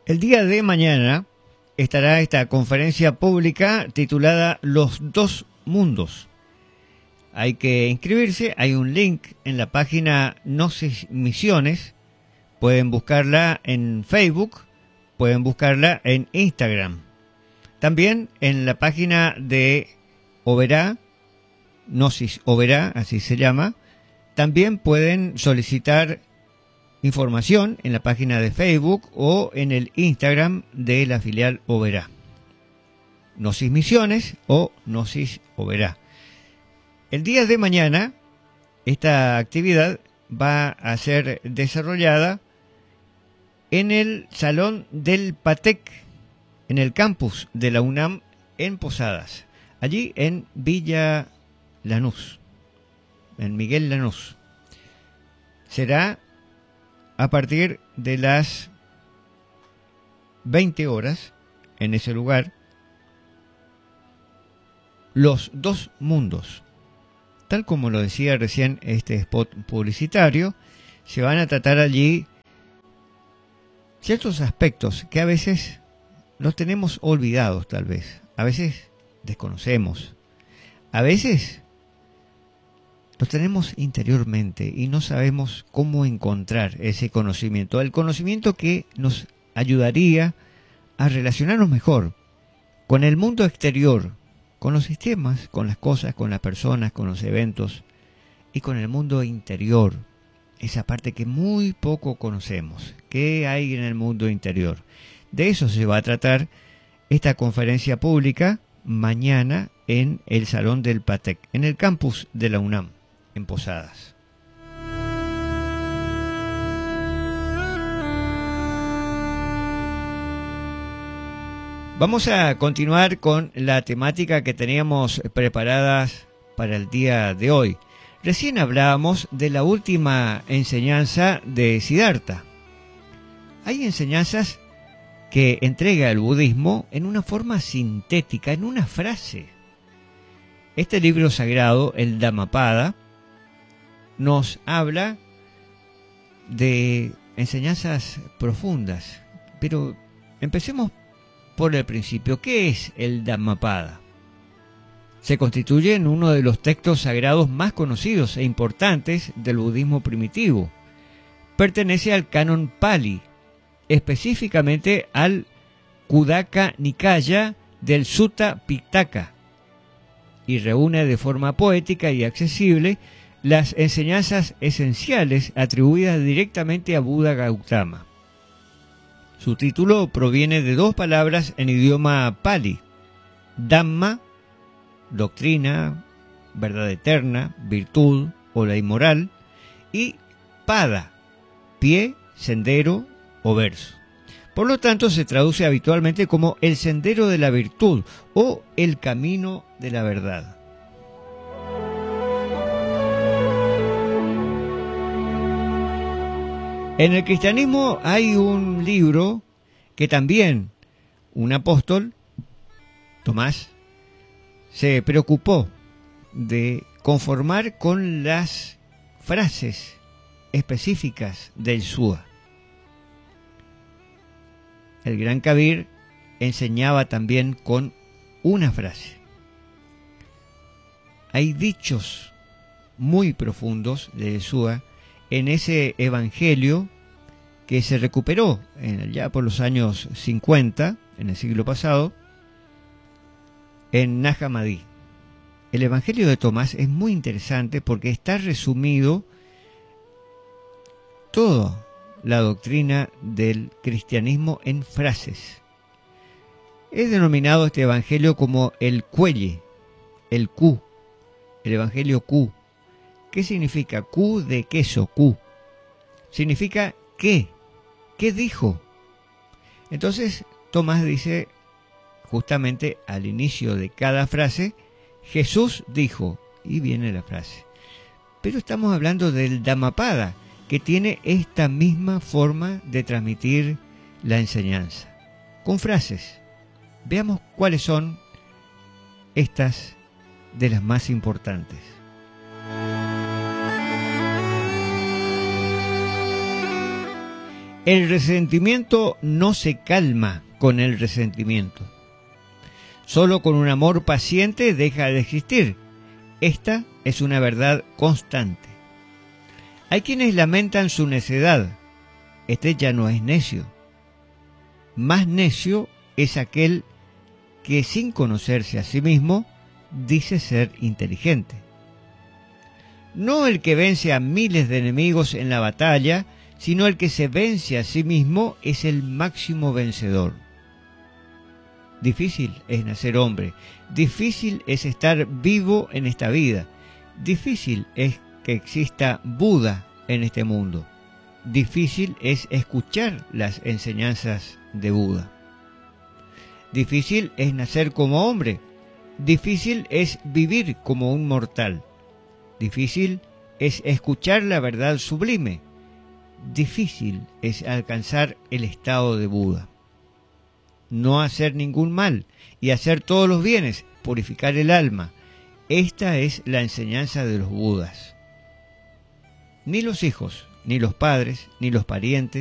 El día de mañana estará esta conferencia pública titulada Los Dos Mundos. Hay que inscribirse, hay un link en la página Gnosis Misiones, pueden buscarla en Facebook, pueden buscarla en Instagram. También en la página de Oberá, Gnosis Oberá, así se llama, también pueden solicitar información en la página de Facebook o en el Instagram de la filial Oberá. Gnosis Misiones o Gnosis Oberá. El día de mañana, esta actividad va a ser desarrollada en el Salón del Patec, en el campus de la UNAM en Posadas, allí en Villa Lanús, en Miguel Lanús. Será a partir de las 20 horas en ese lugar. Los Dos Mundos. Tal como lo decía recién este spot publicitario, se van a tratar allí ciertos aspectos que a veces los tenemos olvidados tal vez, a veces desconocemos, a veces los tenemos interiormente y no sabemos cómo encontrar ese conocimiento, el conocimiento que nos ayudaría a relacionarnos mejor con el mundo exterior, con los sistemas, con las cosas, con las personas, con los eventos y con el mundo interior, esa parte que muy poco conocemos. ¿Qué hay en el mundo interior? De eso se va a tratar esta conferencia pública mañana en el Salón del Patec, en el campus de la UNAM, en Posadas. Vamos a continuar con la temática que teníamos preparadas para el día de hoy. Recién hablábamos de la última enseñanza de Siddhartha. Hay enseñanzas que entrega el budismo en una forma sintética, en una frase. Este libro sagrado, el Dhammapada, nos habla de enseñanzas profundas. Pero empecemos por el principio. ¿Qué es el Dhammapada? Se constituye en uno de los textos sagrados más conocidos e importantes del budismo primitivo. Pertenece al canon Pali, específicamente al Khuddaka Nikaya del Sutta Pitaka, y reúne de forma poética y accesible las enseñanzas esenciales atribuidas directamente a Buda Gautama. Su título proviene de dos palabras en idioma Pali: Dhamma, doctrina, verdad eterna, virtud o la inmoral, y Pada, pie, sendero o verso. Por lo tanto, se traduce habitualmente como el sendero de la virtud o el camino de la verdad. En el cristianismo hay un libro que también un apóstol, Tomás, se preocupó de conformar con las frases específicas del Sua. El Gran Kabir enseñaba también con una frase. Hay dichos muy profundos del Sua en ese evangelio que se recuperó ya por los años 50, en el siglo pasado, en Nag Hammadi. El evangelio de Tomás es muy interesante porque está resumido toda la doctrina del cristianismo en frases. Es denominado este evangelio como el Cuelle, el Q, el evangelio Q. ¿Qué significa? Q de queso, Q. Significa ¿qué? ¿Qué dijo? Entonces Tomás dice justamente al inicio de cada frase, Jesús dijo, y viene la frase. Pero estamos hablando del Dhammapada, que tiene esta misma forma de transmitir la enseñanza, con frases. Veamos cuáles son estas de las más importantes. El resentimiento no se calma con el resentimiento. Solo con un amor paciente deja de existir. Esta es una verdad constante. Hay quienes lamentan su necedad. Este ya no es necio. Más necio es aquel que, sin conocerse a sí mismo, dice ser inteligente. No el que vence a miles de enemigos en la batalla, sino el que se vence a sí mismo es el máximo vencedor. Difícil es nacer hombre, difícil es estar vivo en esta vida, difícil es que exista Buda en este mundo, difícil es escuchar las enseñanzas de Buda. Difícil es nacer como hombre, difícil es vivir como un mortal, difícil es escuchar la verdad sublime, difícil es alcanzar el estado de Buda. No hacer ningún mal y hacer todos los bienes, purificar el alma. Esta es la enseñanza de los Budas. Ni los hijos, ni los padres, ni los parientes,